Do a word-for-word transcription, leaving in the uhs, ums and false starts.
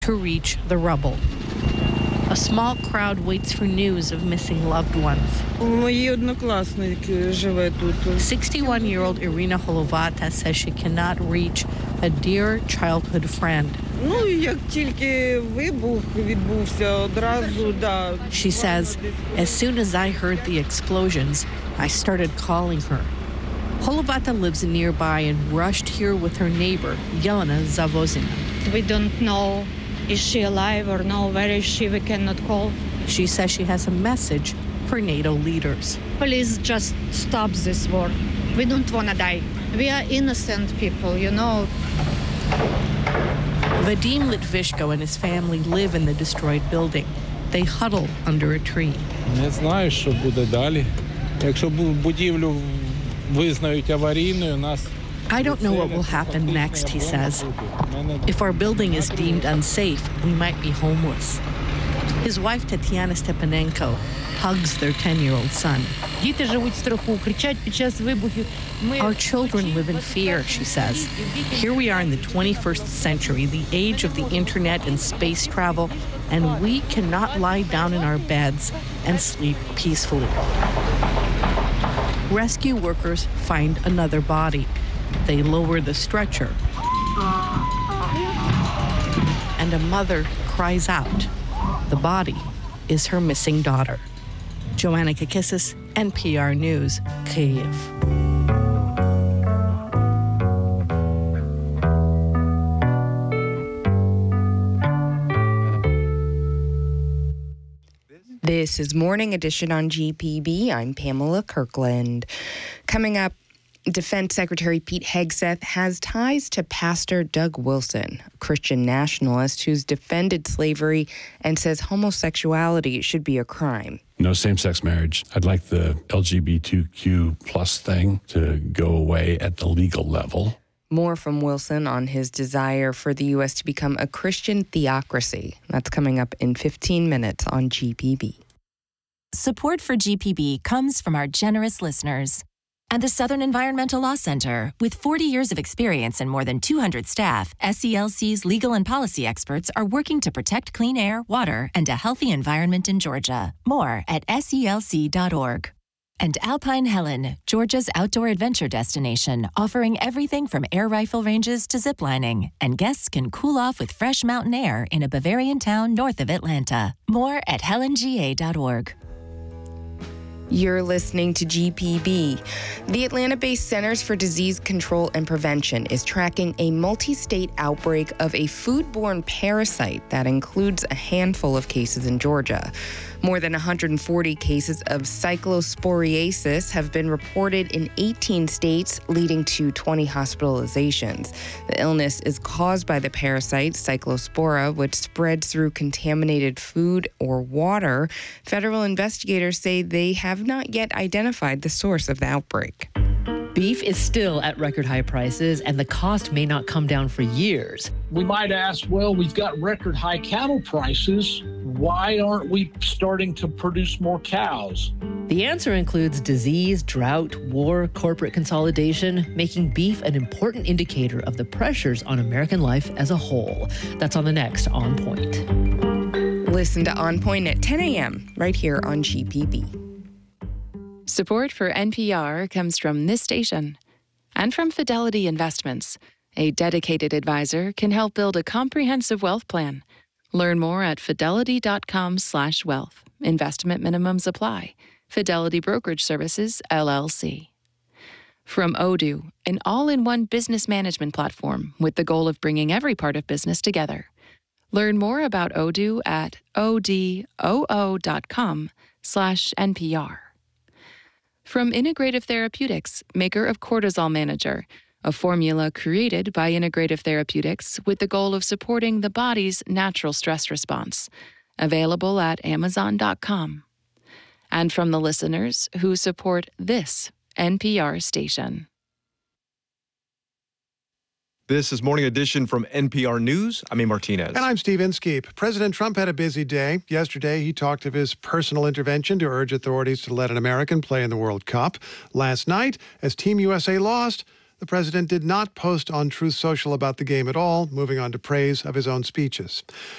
to reach the rubble. A small crowd waits for news of missing loved ones. sixty-one-year-old Irina Holovata says she cannot reach a dear childhood friend. She says, as soon as I heard the explosions, I started calling her. Holovata lives nearby and rushed here with her neighbor, Yelena Zavozina. We don't know, is she alive or no? Where is she? We cannot call. She says she has a message for NATO leaders. Please just stop this war. We don't want to die. We are innocent people, you know. Vadim Litvishko and his family live in the destroyed building. They huddle under a tree. Не знаю, що буде далі. Якщо будівлю визнають аварійною, нас I don't know what will happen next, he says. If our building is deemed unsafe, we might be homeless. His wife, Tatiana Stepanenko, hugs their ten-year-old son. Our children live in fear, she says. Here we are in the twenty-first century, the age of the internet and space travel, and we cannot lie down in our beds and sleep peacefully. Rescue workers find another body. They lower the stretcher. And a mother cries out. The body is her missing daughter. Joanna Kakissis, N P R News, Kyiv. This is Morning Edition on G P B. I'm Pamela Kirkland. Coming up, Defense Secretary Pete Hegseth has ties to Pastor Doug Wilson, a Christian nationalist who's defended slavery and says homosexuality should be a crime. No same-sex marriage. I'd like the L G B T Q plus thing to go away at the legal level. More from Wilson on his desire for the U S to become a Christian theocracy. That's coming up in fifteen minutes on G P B. Support for G P B comes from our generous listeners. And the Southern Environmental Law Center. With forty years of experience and more than two hundred staff, S E L C's legal and policy experts are working to protect clean air, water, and a healthy environment in Georgia. More at S E L C dot org. And Alpine Helen, Georgia's outdoor adventure destination, offering everything from air rifle ranges to ziplining. And guests can cool off with fresh mountain air in a Bavarian town north of Atlanta. More at helen g a dot org. You're listening to G P B. The Atlanta-based Centers for Disease Control and Prevention is tracking a multi-state outbreak of a foodborne parasite that includes a handful of cases in Georgia. More than one hundred forty cases of cyclosporiasis have been reported in eighteen states, leading to twenty hospitalizations. The illness is caused by the parasite Cyclospora, which spreads through contaminated food or water. Federal investigators say they have not yet identified the source of the outbreak. Beef is still at record high prices, and the cost may not come down for years. We might ask, well, we've got record high cattle prices. Why aren't we starting to produce more cows? The answer includes disease, drought, war, corporate consolidation, making beef an important indicator of the pressures on American life as a whole. That's on the next On Point. Listen to On Point at ten a.m. right here on G P B. Support for N P R comes from this station and from Fidelity Investments. A dedicated advisor can help build a comprehensive wealth plan. Learn more at fidelity.com slash wealth. Investment minimums apply. Fidelity Brokerage Services, L L C. From Odoo, an all-in-one business management platform with the goal of bringing every part of business together. Learn more about Odoo at odoo.com slash NPR. From Integrative Therapeutics, maker of Cortisol Manager, a formula created by Integrative Therapeutics with the goal of supporting the body's natural stress response. Available at amazon dot com. And from the listeners who support this N P R station. This is Morning Edition from N P R News. I'm A. Martinez. And I'm Steve Inskeep. President Trump had a busy day. Yesterday, he talked of his personal intervention to urge authorities to let an American play in the World Cup. Last night, as Team U S A lost, the president did not post on Truth Social about the game at all, moving on to praise of his own speeches.